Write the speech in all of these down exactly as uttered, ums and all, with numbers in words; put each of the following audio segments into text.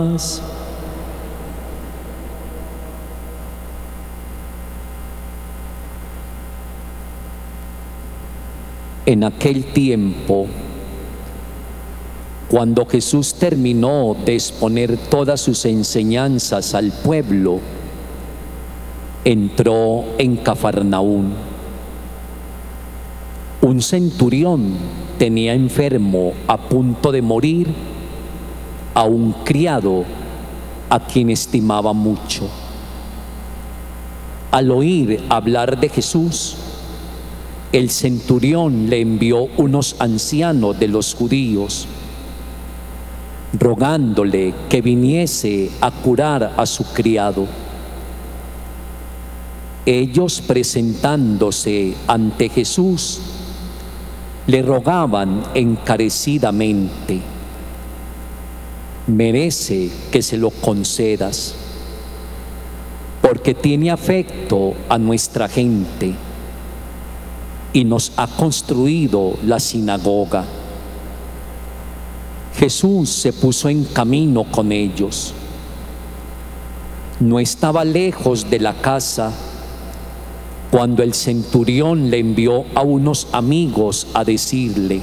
En aquel tiempo, cuando Jesús terminó de exponer todas sus enseñanzas al pueblo, entró en Cafarnaún. Un centurión tenía enfermo a punto de morir a un criado a quien estimaba mucho. Al oír hablar de Jesús, el centurión le envió unos ancianos de los judíos, rogándole que viniese a curar a su criado. Ellos, presentándose ante Jesús, le rogaban encarecidamente: merece que se lo concedas, porque tiene afecto a nuestra gente y nos ha construido la sinagoga. Jesús se puso en camino con ellos. No estaba lejos de la casa cuando el centurión le envió a unos amigos a decirle: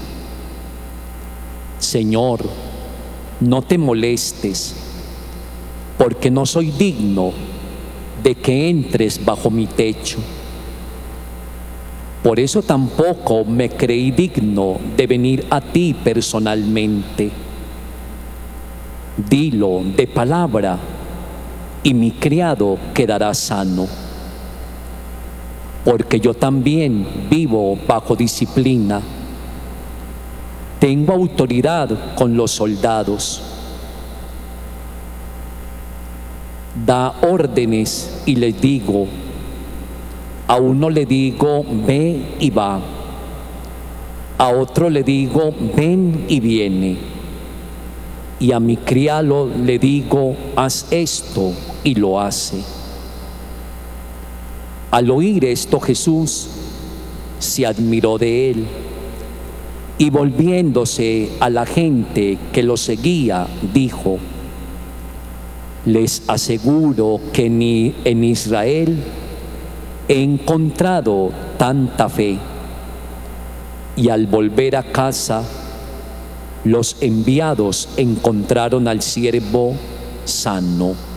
Señor, no te molestes, porque no soy digno de que entres bajo mi techo. Por eso tampoco me creí digno de venir a ti personalmente. Dilo de palabra y mi criado quedará sano. Porque yo también vivo bajo disciplina. Tengo autoridad con los soldados. Da órdenes y les digo: a uno le digo, ve y va. A otro le digo, ven y viene. Y a mi criado le digo, haz esto, y lo hace. Al oír esto, Jesús se admiró de él, y volviéndose a la gente que lo seguía, dijo: les aseguro que ni en Israel he encontrado tanta fe. Y al volver a casa, los enviados encontraron al siervo sano.